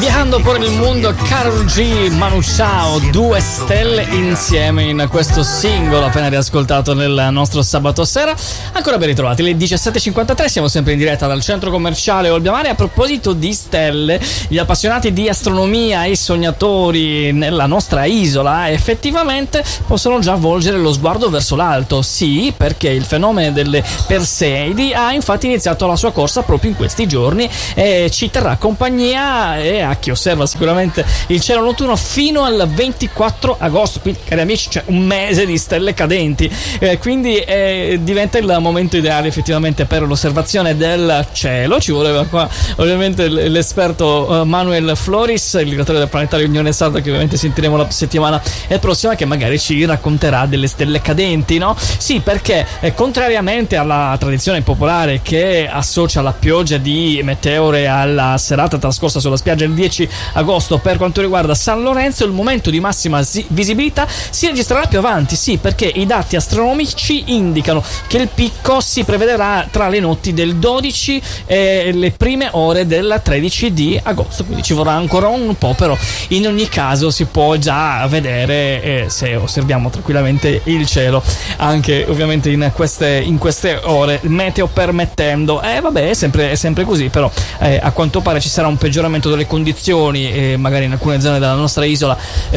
Viajando per il mondo, Karol G, Manu Chao, 2 stelle insieme in questo singolo appena riascoltato nel nostro sabato sera. Ancora ben ritrovati, le 17.53, siamo sempre in diretta dal centro commerciale Olbia-Mare. A proposito di stelle, gli appassionati di astronomia e i sognatori nella nostra isola effettivamente possono già volgere lo sguardo verso l'alto. Sì, perché il fenomeno delle Perseidi ha infatti iniziato la sua corsa proprio in questi giorni e ci terrà compagnia e a chi osserva sicuramente il cielo notturno fino al 24 agosto. Quindi, cari amici, c'è un mese di stelle cadenti, quindi diventa il momento ideale effettivamente per l'osservazione del cielo. Ci voleva qua ovviamente l'esperto Manuel Floris, il direttore del planetario Unione Sarda, che ovviamente sentiremo la settimana prossima, che magari ci racconterà delle stelle cadenti, no? Sì, perché contrariamente alla tradizione popolare che associa la pioggia di meteore alla serata trascorsa sulla spiaggia il 10 agosto per quanto riguarda San Lorenzo, il momento di massima visibilità si registrerà più avanti. Sì, perché i dati astronomici indicano che il picco si prevederà tra le notti del 12 e le prime ore del 13 di agosto, quindi ci vorrà ancora un po', però in ogni caso si può già vedere se osserviamo tranquillamente il cielo anche ovviamente in queste ore, meteo permettendo. Vabbè, è sempre così, però a quanto pare ci sarà un peggioramento delle condizioni magari in alcune zone della nostra isola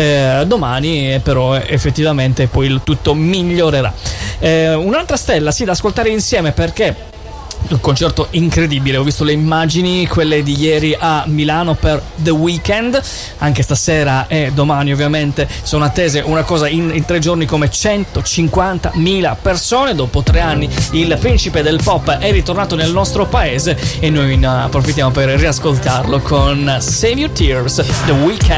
domani, però effettivamente poi il tutto migliorerà. Un'altra stella sì da ascoltare insieme, perché un concerto incredibile, ho visto le immagini, quelle di ieri a Milano per The Weeknd. Anche stasera e domani ovviamente sono attese una cosa in 3 giorni come 150.000 persone. Dopo 3 anni il principe del pop è ritornato nel nostro paese e noi approfittiamo per riascoltarlo con Save Your Tears, The Weeknd.